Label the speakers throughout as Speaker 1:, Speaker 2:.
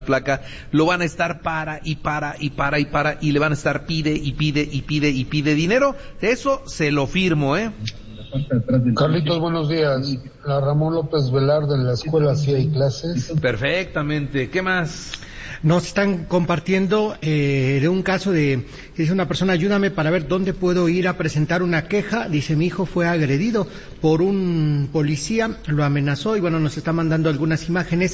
Speaker 1: placa, lo van a estar y le van a estar pide dinero. Eso se lo firmo,
Speaker 2: Carlitos, buenos días. La Ramón López Velarde, en la escuela sí hay clases.
Speaker 1: Perfectamente. ¿Qué más?
Speaker 3: Nos están compartiendo de un caso dice una persona: ayúdame para ver dónde puedo ir a presentar una queja. Dice, mi hijo fue agredido por un policía, lo amenazó, y bueno, nos está mandando algunas imágenes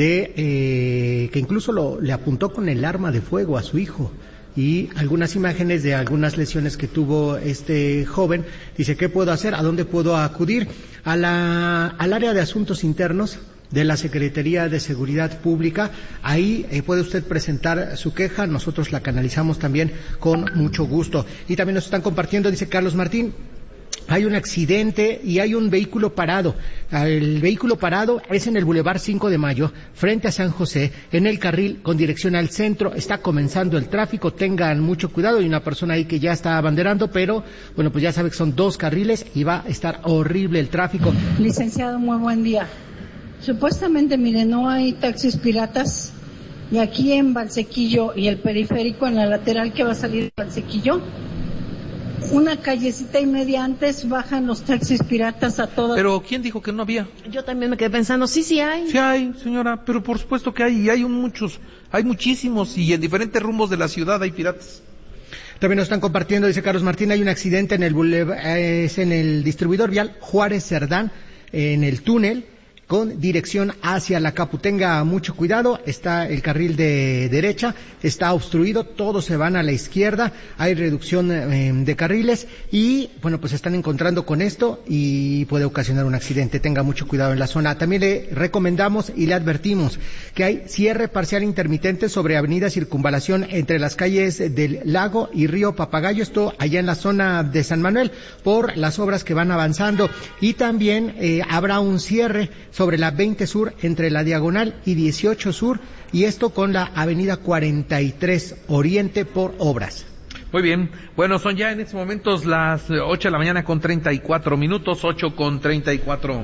Speaker 3: de que incluso le apuntó con el arma de fuego a su hijo. Y algunas imágenes de algunas lesiones que tuvo este joven. Dice, ¿qué puedo hacer? ¿A dónde puedo acudir? Al área de asuntos internos de la Secretaría de Seguridad Pública. Ahí puede usted presentar su queja, nosotros la canalizamos también con mucho gusto. Y también nos están compartiendo, dice Carlos Martín, hay un accidente y hay un vehículo parado. El vehículo parado es en el Boulevard 5 de Mayo, frente a San José, en el carril con dirección al centro. Está comenzando el tráfico, tengan mucho cuidado. Hay una persona ahí que ya está abanderando, pero bueno, pues ya sabe que son 2 carriles y va a estar horrible el tráfico.
Speaker 4: Licenciado, muy buen día. Supuestamente, mire, no hay taxis piratas, y aquí en Valsequillo y el periférico, en la lateral que va a salir de Valsequillo, una callecita y media antes bajan los taxis piratas a todas.
Speaker 1: Pero ¿quién dijo que no había?
Speaker 5: Yo también me quedé pensando, sí hay.
Speaker 1: Sí hay, señora, pero por supuesto que hay, y hay muchísimos, y en diferentes rumbos de la ciudad hay piratas.
Speaker 3: También nos están compartiendo, dice Carlos Martín, hay un accidente en el es en el distribuidor vial Juárez Cerdán, en el túnel con dirección hacia la Capu. Tenga mucho cuidado, está el carril de derecha, está obstruido, todos se van a la izquierda, hay reducción de carriles y, bueno, pues se están encontrando con esto y puede ocasionar un accidente. Tenga mucho cuidado en la zona. También le recomendamos y le advertimos que hay cierre parcial intermitente sobre Avenida Circunvalación entre las calles del Lago y Río Papagayo, esto allá en la zona de San Manuel, por las obras que van avanzando. Y también habrá un cierre sobre la 20 Sur entre la Diagonal y 18 Sur, y esto con la avenida 43 Oriente por obras.
Speaker 1: Muy bien, bueno, son ya en estos momentos las 8 de la mañana con 34 minutos, 8:34.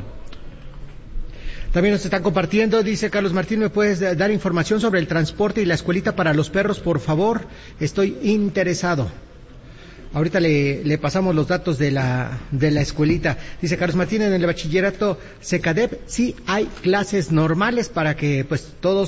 Speaker 3: También nos están compartiendo, dice Carlos Martín, ¿me puedes dar información sobre el transporte y la escuelita para los perros, por favor? Estoy interesado. Ahorita le pasamos los datos de la escuelita. Dice Carlos Martín, en el bachillerato Secadep sí hay clases normales para que pues todos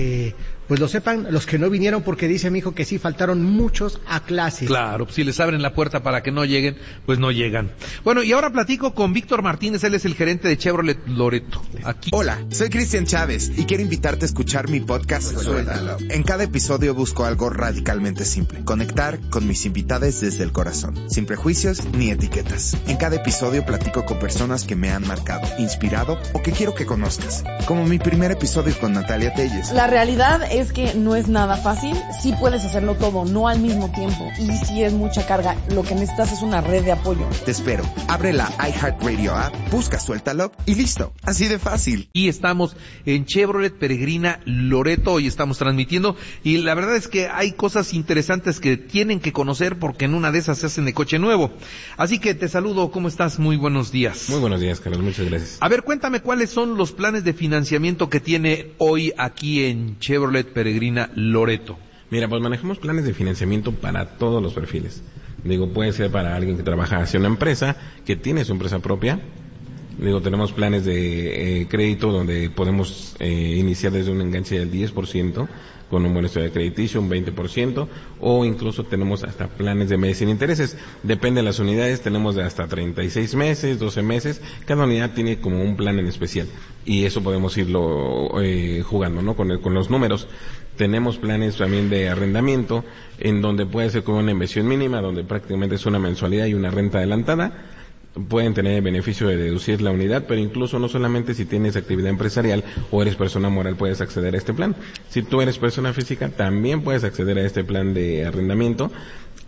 Speaker 3: pues lo sepan, los que no vinieron, porque dice mi hijo que sí faltaron muchos a clases.
Speaker 1: Claro, si les abren la puerta para que no lleguen, pues no llegan. Bueno, y ahora platico con Víctor Martínez, él es el gerente de Chevrolet Loreto. Aquí.
Speaker 6: Hola, soy Cristian Chávez y quiero invitarte a escuchar mi podcast Suéltalo. En cada episodio busco algo radicalmente simple: conectar con mis invitados desde el corazón, sin prejuicios ni etiquetas. En cada episodio platico con personas que me han marcado, inspirado o que quiero que conozcas, como mi primer episodio con Natalia Telles.
Speaker 5: La realidad es que no es nada fácil, sí puedes hacerlo todo, no al mismo tiempo, y sí es mucha carga, lo que necesitas es una red de apoyo.
Speaker 6: Te espero, abre la iHeartRadio app, busca Suéltalo y listo, así de fácil.
Speaker 1: Y estamos en Chevrolet Peregrina Loreto, hoy estamos transmitiendo, y la verdad es que hay cosas interesantes que tienen que conocer, porque en una de esas se hacen de coche nuevo. Así que te saludo, ¿cómo estás? Muy buenos días.
Speaker 7: Muy buenos días, Carlos, muchas gracias.
Speaker 1: A ver, cuéntame cuáles son los planes de financiamiento que tiene hoy aquí en Chevrolet Peregrina Loreto.
Speaker 7: Mira, pues manejamos planes de financiamiento para todos los perfiles. Digo, puede ser para alguien que trabaja hacia una empresa, que tiene su empresa propia. Digo, tenemos planes de crédito donde podemos iniciar desde un enganche del 10%, con un buen estudio de crediticio, un 20%, o incluso tenemos hasta planes de meses sin intereses. Depende de las unidades, tenemos de hasta 36 meses, 12 meses, cada unidad tiene como un plan en especial, y eso podemos irlo jugando, ¿no? Con los números. Tenemos planes también de arrendamiento, en donde puede ser con una inversión mínima, donde prácticamente es una mensualidad y una renta adelantada. Pueden tener el beneficio de deducir la unidad, pero incluso no solamente si tienes actividad empresarial o eres persona moral puedes acceder a este plan. Si tú eres persona física, también puedes acceder a este plan de arrendamiento.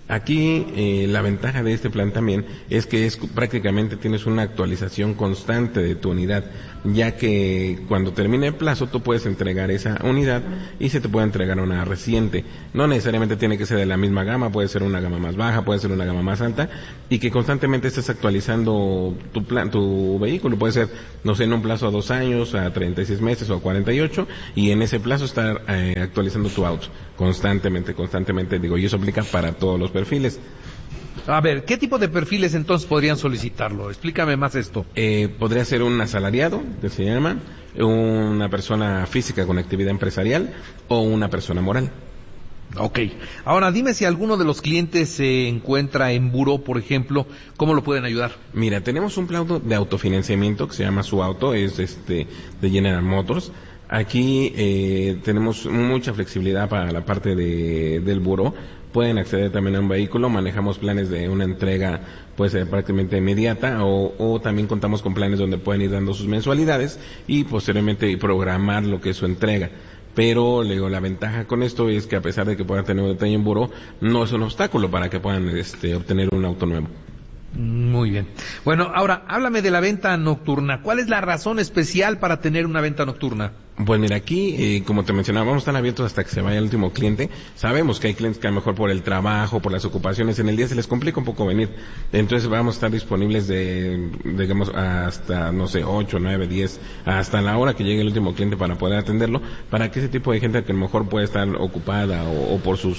Speaker 7: Aquí la ventaja de este plan también es que prácticamente tienes una actualización constante de tu unidad, ya que cuando termine el plazo tú puedes entregar esa unidad y se te puede entregar una reciente. No necesariamente tiene que ser de la misma gama, puede ser una gama más baja, puede ser una gama más alta, y que constantemente estés actualizando tu vehículo. Puede ser, no sé, en un plazo a 2 años, a 36 meses o a 48, y en ese plazo estar actualizando tu auto constantemente, y eso aplica para todos los perfiles.
Speaker 1: A ver, ¿qué tipo de perfiles entonces podrían solicitarlo? Explícame más esto.
Speaker 7: Podría ser un asalariado, que se llama, una persona física con actividad empresarial o una persona moral.
Speaker 1: Ok. Ahora, dime si alguno de los clientes se encuentra en buró, por ejemplo, ¿cómo lo pueden ayudar?
Speaker 7: Mira, tenemos un plan de autofinanciamiento que se llama Su Auto, es de General Motors. Aquí tenemos mucha flexibilidad para la parte del buró. Pueden acceder también a un vehículo, manejamos planes de una entrega puede ser prácticamente inmediata o también contamos con planes donde pueden ir dando sus mensualidades y posteriormente programar lo que es su entrega. Pero la ventaja con esto es que a pesar de que puedan tener un detalle en buró, no es un obstáculo para que puedan obtener un auto nuevo.
Speaker 1: Muy bien. Bueno, ahora, háblame de la venta nocturna. ¿Cuál es la razón especial para tener una venta nocturna?
Speaker 7: Pues mira, aquí, como te mencionaba, vamos a estar abiertos hasta que se vaya el último cliente. Sabemos que hay clientes que a lo mejor por el trabajo, por las ocupaciones en el día se les complica un poco venir. Entonces vamos a estar disponibles digamos, hasta, no sé, 8, 9, 10, hasta la hora que llegue el último cliente para poder atenderlo, para que ese tipo de gente que a lo mejor puede estar ocupada o por sus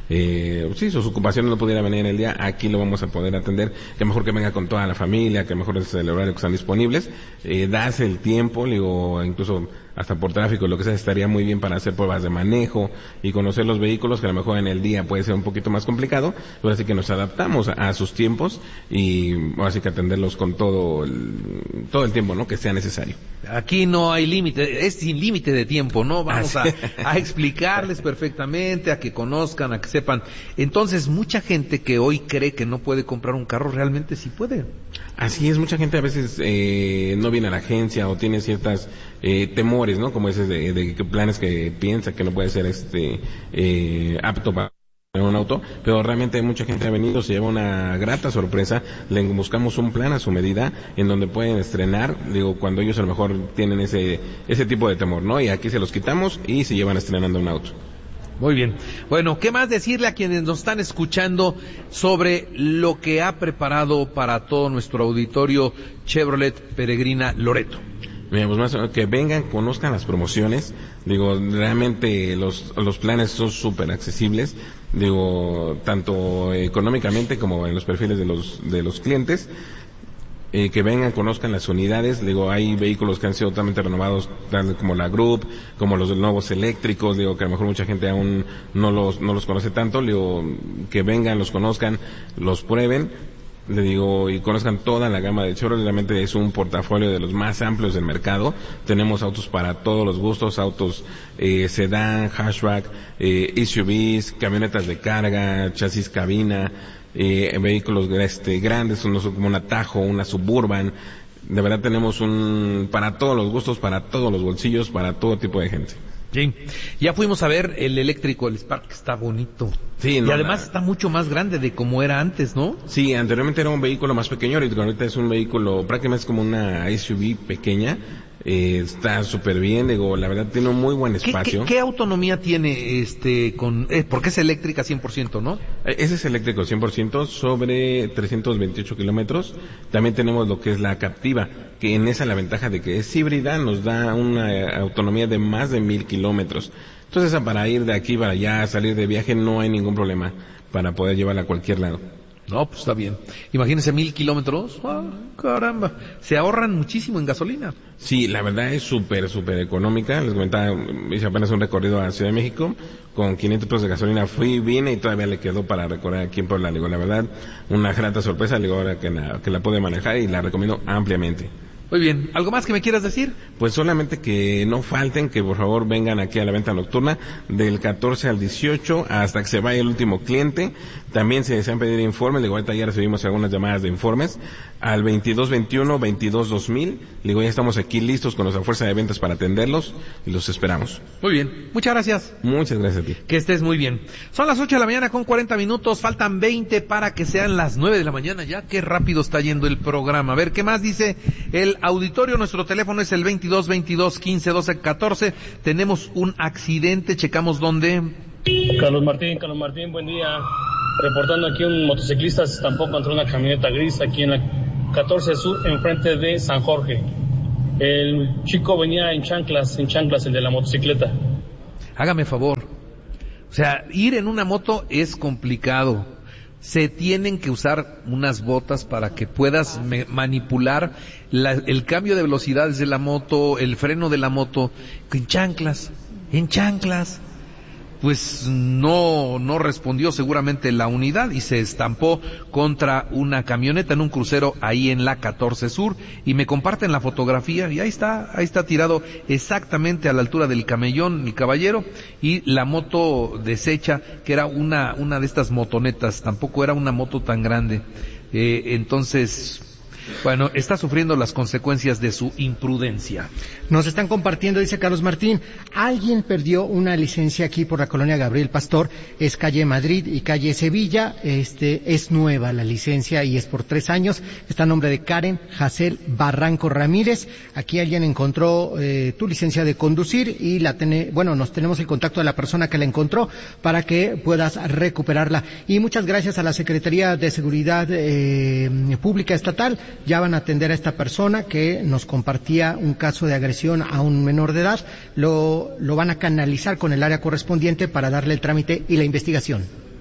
Speaker 7: ocupaciones no pudiera venir en el día, aquí lo vamos a poder atender, que mejor que venga con toda la familia, que mejor es el horario que están disponibles, darse el tiempo, incluso hasta por tráfico, lo que sea, estaría muy bien para hacer pruebas de manejo y conocer los vehículos, que a lo mejor en el día puede ser un poquito más complicado, pero así que nos adaptamos a sus tiempos y así que atenderlos con todo el tiempo, ¿no?, que sea necesario.
Speaker 1: Aquí no hay límite, es sin límite de tiempo, ¿no? Vamos a explicarles perfectamente, a que conozcan, a que sepan. Entonces, mucha gente que hoy cree que no puede comprar un carro, realmente sí puede.
Speaker 7: Así es, mucha gente a veces no viene a la agencia o tiene ciertas temores, ¿no? Como ese de planes que piensa que no puede ser apto para un auto, pero realmente mucha gente ha venido, se lleva una grata sorpresa, le buscamos un plan a su medida en donde pueden estrenar, cuando ellos a lo mejor tienen ese tipo de temor, ¿no? Y aquí se los quitamos y se llevan estrenando un auto.
Speaker 1: Muy bien. Bueno, ¿qué más decirle a quienes nos están escuchando sobre lo que ha preparado para todo nuestro auditorio Chevrolet Peregrina Loreto?
Speaker 7: Mira, pues más que vengan, conozcan las promociones. Realmente los planes son súper accesibles. Tanto económicamente como en los perfiles de los clientes. Que vengan, conozcan las unidades. Hay vehículos que han sido totalmente renovados, tal como la Group, como los nuevos eléctricos, que a lo mejor mucha gente aún no los conoce tanto. Que vengan, los conozcan, los prueben. Y conozcan toda la gama de Chevrolet. Realmente es un portafolio de los más amplios del mercado. Tenemos autos para todos los gustos, autos sedán, hatchback, SUVs, camionetas de carga, chasis cabina, vehículos grandes, como un Tajo, una Suburban. De verdad tenemos para todos los gustos, para todos los bolsillos, para todo tipo de gente.
Speaker 1: Sí, ya fuimos a ver el eléctrico, el Spark, está bonito.
Speaker 7: Sí,
Speaker 1: y además está mucho más grande de como era antes, ¿no?
Speaker 7: Sí, anteriormente era un vehículo más pequeño, ahorita es un vehículo prácticamente es como una SUV pequeña. Está súper bien, la verdad tiene un muy buen espacio.
Speaker 1: ¿Qué autonomía tiene porque es eléctrica 100%, ¿no?
Speaker 7: Ese es eléctrico 100% sobre 328 kilómetros. También tenemos lo que es la Captiva, que en esa la ventaja de que es híbrida, nos da una autonomía de más de 1000 kilómetros. Entonces, para ir de aquí para allá, salir de viaje, no hay ningún problema para poder llevarla a cualquier lado. No,
Speaker 1: pues está bien. Imagínense 1000 kilómetros. ¡Ah, caramba! Se ahorran muchísimo en gasolina.
Speaker 7: Sí, la verdad es súper económica. Les comentaba, hice apenas un recorrido a Ciudad de México. Con 500 pesos de gasolina vine y todavía le quedó para recorrer aquí en Puebla. La verdad, una grata sorpresa. Ahora que la pude manejar y la recomiendo ampliamente.
Speaker 1: Muy bien, ¿algo más que me quieras decir?
Speaker 7: Pues solamente que no falten, que por favor vengan aquí a la venta nocturna del 14 al 18 hasta que se vaya el último cliente. También se desean pedir informes, digo, ahorita ya recibimos algunas llamadas de informes al 2221-22-2000. Digo, ya estamos aquí listos con nuestra fuerza de ventas para atenderlos y los esperamos.
Speaker 1: Muy bien, muchas gracias.
Speaker 7: Muchas gracias a ti.
Speaker 1: Que estés muy bien. Son las 8 de la mañana con 40 minutos, faltan 20 para que sean las 9 de la mañana ya. Qué rápido está yendo el programa. A ver, ¿qué más dice el auditorio? Nuestro teléfono es el 2222-1512-14. Tenemos un accidente, checamos dónde.
Speaker 8: Carlos Martín, buen día. Reportando aquí un motociclista se estampó contra una camioneta gris aquí en la 14 Sur, enfrente de San Jorge. El chico venía en chanclas, el de la motocicleta.
Speaker 1: Hágame favor. O sea, ir en una moto es complicado. Se tienen que usar unas botas para que puedas manipular el cambio de velocidades de la moto, el freno de la moto, en chanclas. Pues no respondió seguramente la unidad y se estampó contra una camioneta en un crucero ahí en la 14 Sur, y me comparten la fotografía y ahí está tirado exactamente a la altura del camellón el caballero, y la moto deshecha, que era una de estas motonetas, tampoco era una moto tan grande. Entonces, bueno, está sufriendo las consecuencias de su imprudencia.
Speaker 3: Nos están compartiendo, dice Carlos Martín, alguien perdió una licencia aquí por la colonia Gabriel Pastor, es calle Madrid y calle Sevilla, es nueva la licencia y es por 3 años, está a nombre de Karen Jacel Barranco Ramírez. Aquí alguien encontró tu licencia de conducir y nos tenemos el contacto de la persona que la encontró para que puedas recuperarla. Y muchas gracias a la Secretaría de Seguridad Pública Estatal. Ya van a atender a esta persona que nos compartía un caso de agresión a un menor de edad. Lo van a canalizar con el área correspondiente para darle el trámite y la investigación.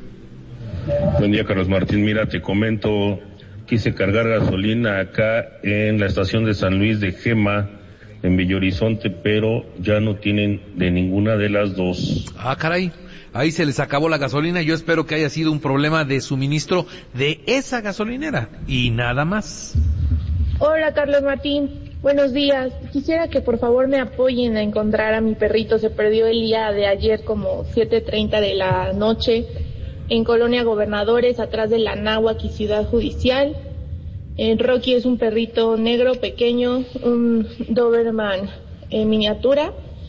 Speaker 9: Buen día, Carlos Martín. Mira, te comento, quise cargar gasolina acá en la estación de San Luis de Gema, en Belo Horizonte, pero ya no tienen de ninguna de las dos.
Speaker 1: Ah, caray. Ahí se les acabó la gasolina. Yo espero que haya sido un problema de suministro de esa gasolinera y nada más.
Speaker 10: Hola, Carlos Martín, buenos días. Quisiera que por favor me apoyen a encontrar a mi perrito. Se perdió el día de ayer como 7:30 de la noche en Colonia Gobernadores, atrás de la Náhuac y Ciudad Judicial. Rocky es un perrito negro pequeño, un Doberman en miniatura,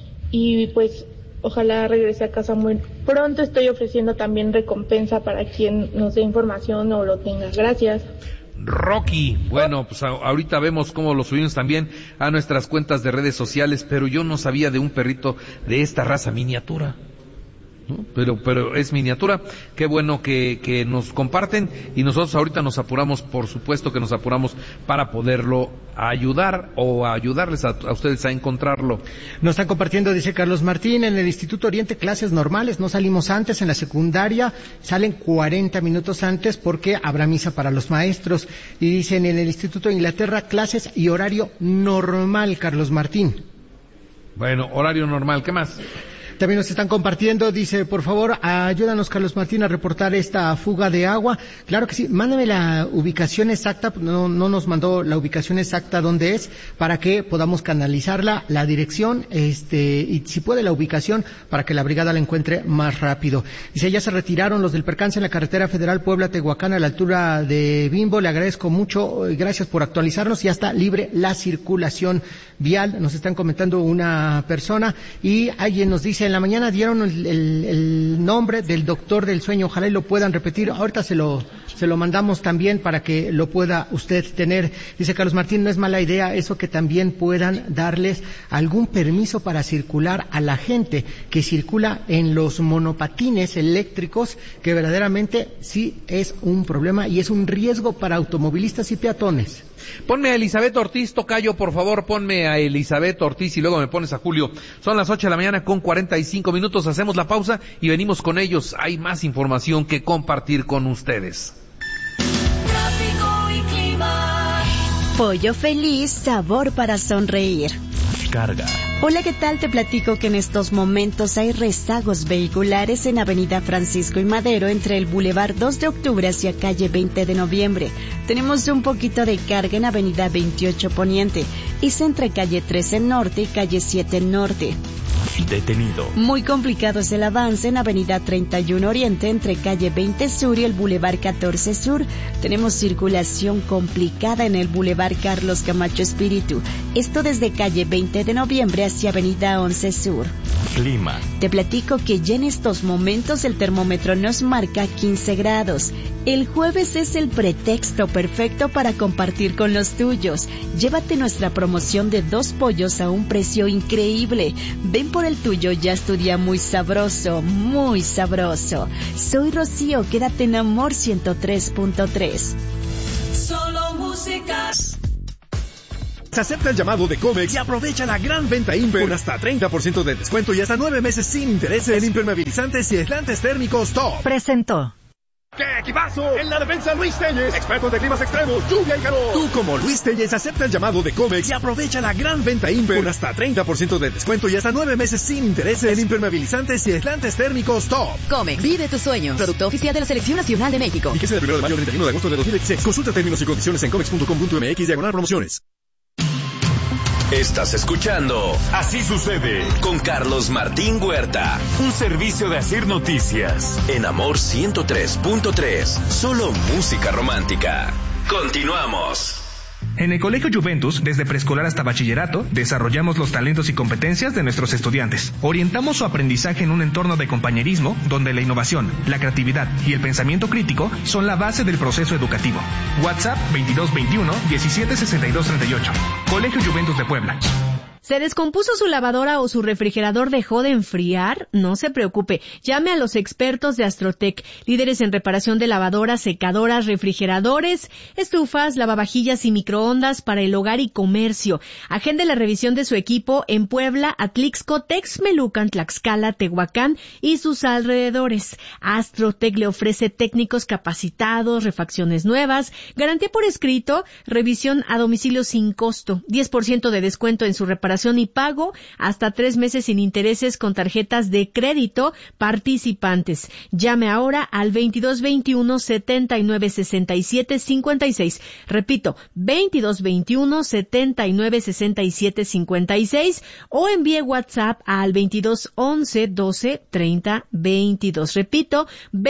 Speaker 10: y pues ojalá regrese a casa muy pronto. Estoy ofreciendo también recompensa para quien nos dé información o lo tenga. Gracias.
Speaker 1: Rocky, bueno, pues ahorita vemos cómo lo subimos también a nuestras cuentas de redes sociales, pero yo no sabía de un perrito de esta raza miniatura, ¿no? Pero es miniatura. Qué bueno que nos comparten, y nosotros ahorita nos apuramos, por supuesto que nos apuramos para poderlo ayudar o ayudarles a ustedes a encontrarlo.
Speaker 3: Nos están compartiendo, dice Carlos Martín, en el Instituto Oriente clases normales, no salimos antes, en la secundaria salen 40 minutos antes porque habrá misa para los maestros, y dicen en el Instituto de Inglaterra clases y horario normal, Carlos Martín.
Speaker 1: Bueno, horario normal, ¿qué más?
Speaker 3: También nos están compartiendo, dice, por favor, ayúdanos, Carlos Martín, a reportar esta fuga de agua. Claro que sí, mándame la ubicación exacta, no nos mandó la ubicación exacta dónde es, para que podamos canalizarla, la dirección, y si puede la ubicación, para que la brigada la encuentre más rápido. Dice, ya se retiraron los del percance en la carretera federal Puebla-Tehuacán a la altura de Bimbo, le agradezco mucho, gracias por actualizarnos, ya está libre la circulación vial, nos están comentando una persona, y alguien nos dice, en la mañana dieron el nombre del doctor del sueño, ojalá y lo puedan repetir, ahorita se lo mandamos también para que lo pueda usted tener. Dice Carlos Martín, no es mala idea eso, que también puedan darles algún permiso para circular a la gente que circula en los monopatines eléctricos, que verdaderamente sí es un problema y es un riesgo para automovilistas y peatones.
Speaker 1: Ponme a Elizabeth Ortiz, tocayo, por favor, ponme a Elizabeth Ortiz y luego me pones a Julio. Son las 8 de la mañana con 45 minutos, hacemos la pausa y venimos con ellos. Hay más información que compartir con ustedes.
Speaker 11: Tráfico y clima. Pollo Feliz, sabor para sonreír.
Speaker 12: Carga. Hola, ¿qué tal? Te platico que en estos momentos hay rezagos vehiculares en Avenida Francisco y Madero entre el Boulevard 2 de Octubre hacia calle 20 de Noviembre. Tenemos un poquito de carga en Avenida 28 Poniente y entre calle 13 Norte y calle 7 Norte.
Speaker 13: Detenido.
Speaker 12: Muy complicado es el avance en Avenida 31 Oriente entre calle 20 Sur y el Boulevard 14 Sur. Tenemos circulación complicada en el Boulevard Carlos Camacho Espíritu. Esto desde calle 20 de Noviembre hacia Avenida 11 Sur.
Speaker 13: Clima.
Speaker 12: Te platico que ya en estos momentos el termómetro nos marca 15 grados. El jueves es el pretexto perfecto para compartir con los tuyos. Llévate nuestra promoción de 2 pollos a un precio increíble. Ven por el tuyo, ya estudia muy sabroso, muy sabroso. Soy Rocío, quédate en Amor 103.3.
Speaker 11: Solo música.
Speaker 14: Se acepta el llamado de Comex y aprovecha la gran venta Imper con hasta 30% de descuento y hasta 9 meses sin intereses en impermeabilizantes y aislantes térmicos Top.
Speaker 12: Presentó.
Speaker 14: ¡Qué equipazo! En la defensa Luis Telles, experto de climas extremos, lluvia y calor. Tú como Luis Telles acepta el llamado de Comex y aprovecha la gran venta Imper con hasta 30% de descuento y hasta 9 meses sin intereses en impermeabilizantes y aislantes térmicos Top.
Speaker 15: Comex, vive tus sueños. Producto oficial de la Selección Nacional de México.
Speaker 14: Fíjese del 1 de mayo al 31 de agosto de 2016. Consulta términos y condiciones en comex.com.mx/promociones.
Speaker 13: Estás escuchando Así Sucede con Carlos Martín Huerta. Un servicio de Asir Noticias. En Amor 103.3. Solo música romántica. Continuamos.
Speaker 16: En el Colegio Juventus, desde preescolar hasta bachillerato, desarrollamos los talentos y competencias de nuestros estudiantes. Orientamos su aprendizaje en un entorno de compañerismo, donde la innovación, la creatividad y el pensamiento crítico son la base del proceso educativo. WhatsApp 2221 176238. Colegio Juventus de Puebla.
Speaker 17: ¿Se descompuso su lavadora o su refrigerador dejó de enfriar? No se preocupe, llame a los expertos de Astrotec, líderes en reparación de lavadoras, secadoras, refrigeradores, estufas, lavavajillas y microondas para el hogar y comercio. Agende la revisión de su equipo en Puebla, Atlixco, Texmelucan, Tlaxcala, Tehuacán y sus alrededores. Astrotec le ofrece técnicos capacitados, refacciones nuevas, garantía por escrito, revisión a domicilio sin costo, 10% de descuento en su reparación y pago, hasta 3 meses sin intereses con tarjetas de crédito participantes. Llame ahora al 2221 79 67 56. Repito, 2221 79 67 56 o envíe WhatsApp al 2211 12 30 22. Repito,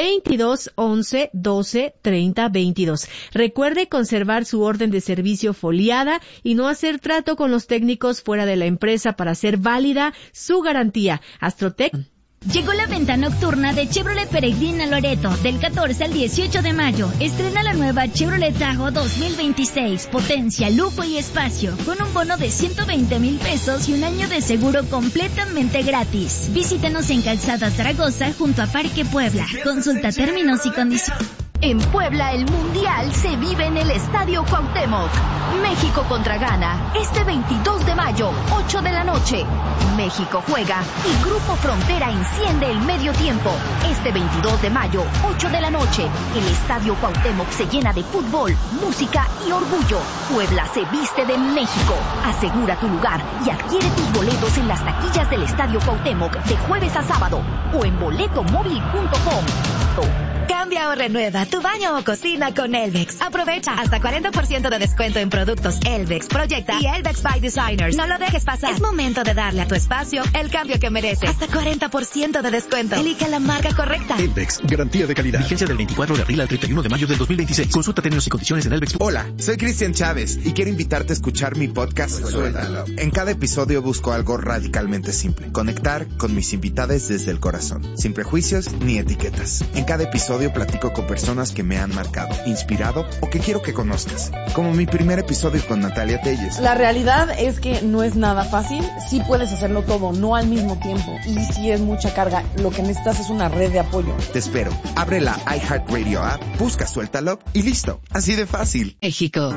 Speaker 17: 2211 12 30 22. Recuerde conservar su orden de servicio foliada y no hacer trato con los técnicos fuera de la empresa para hacer válida su garantía. Astrotec.
Speaker 18: Llegó la venta nocturna de Chevrolet Peregrina Loreto, del 14 al 18 de mayo. Estrena la nueva Chevrolet Tahoe 2026, potencia, lujo y espacio, con un bono de 120,000 pesos y un año de seguro completamente gratis. Visítenos en Calzada Zaragoza, junto a Parque Puebla. Consulta términos y condiciones.
Speaker 19: En Puebla, el Mundial se vive en el Estadio Cuauhtémoc. México contra Ghana, este 22 de mayo, 8 de la noche. México juega y Grupo Frontera enciende el medio tiempo. Este 22 de mayo, 8 de la noche, el Estadio Cuauhtémoc se llena de fútbol, música y orgullo. Puebla se viste de México. Asegura tu lugar y adquiere tus boletos en las taquillas del Estadio Cuauhtémoc de jueves a sábado o en boletomóvil.com.
Speaker 20: Cambia o renueva tu baño o cocina con Elvex. Aprovecha hasta 40% de descuento en productos Elvex, Proyecta y Elvex by Designers. No lo dejes pasar. Es momento de darle a tu espacio el cambio que merece. Hasta 40% de descuento. Elige la marca correcta.
Speaker 14: Elvex, garantía de calidad. Vigencia del 24 de abril al 31 de mayo del 2026. Consulta términos y condiciones en Elvex.
Speaker 6: Hola, soy Cristian Chávez y quiero invitarte a escuchar mi podcast Suéltalo. En cada episodio busco algo radicalmente simple. Conectar con mis invitados desde el corazón. Sin prejuicios ni etiquetas. En cada episodio platico con personas que me han marcado, inspirado o que quiero que conozcas. Como mi primer episodio con Natalia Telles.
Speaker 5: La realidad es que no es nada fácil. Sí puedes hacerlo todo, no al mismo tiempo. Y sí es mucha carga. Lo que necesitas es una red de apoyo.
Speaker 6: Te espero. Abre la iHeartRadio app, busca Suéltalo y listo. Así de fácil.
Speaker 21: México.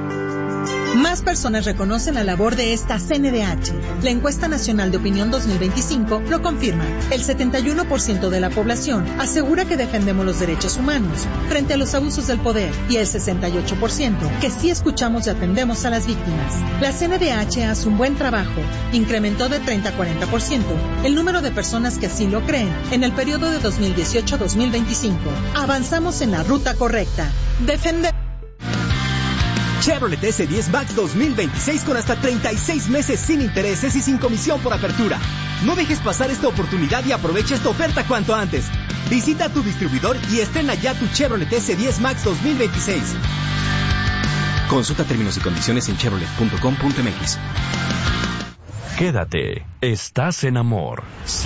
Speaker 21: Más personas reconocen la labor de esta CNDH. La encuesta nacional de opinión 2025 lo confirma. El 71% de la población asegura que defendemos los derechos derechos humanos frente a los abusos del poder y el 68% que sí escuchamos y atendemos a las víctimas. La CNDH hace un buen trabajo. Incrementó de 30 a 40% el número de personas que así lo creen en el periodo de 2018 a 2025. Avanzamos en la ruta correcta. Defender.
Speaker 2: Chevrolet S10 Max 2026 con hasta 36 meses sin intereses y sin comisión por apertura. No dejes pasar esta oportunidad y aprovecha esta oferta cuanto antes. Visita tu distribuidor y estrena ya tu Chevrolet S10 Max 2026. Consulta términos y condiciones en chevrolet.com.mx.
Speaker 13: Quédate, estás en Amor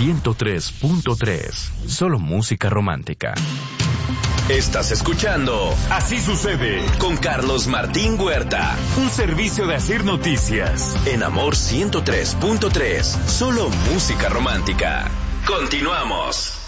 Speaker 13: 103.3, solo música romántica. Estás escuchando Así Sucede con Carlos Martín Huerta, un servicio de Asir Noticias en Amor 103.3, solo música romántica. Continuamos.